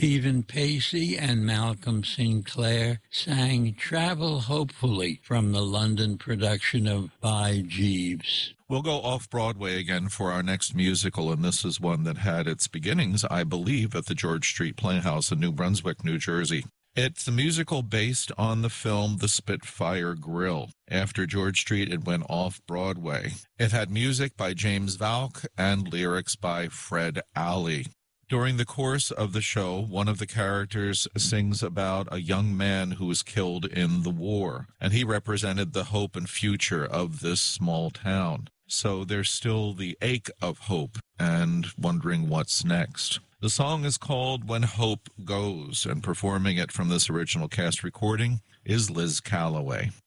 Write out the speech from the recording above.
Stephen Pacey and Malcolm Sinclair sang Travel Hopefully from the London production of By Jeeves. We'll go off-Broadway again for our next musical, and this is one that had its beginnings, I believe, at the George Street Playhouse in New Brunswick, New Jersey. It's a musical based on the film The Spitfire Grill. After George Street, it went off-Broadway. It had music by James Valk and lyrics by Fred Alley. During the course of the show, one of the characters sings about a young man who was killed in the war, and he represented the hope and future of this small town. So there's still the ache of hope and wondering what's next. The song is called When Hope Goes, and performing it from this original cast recording is Liz Callaway.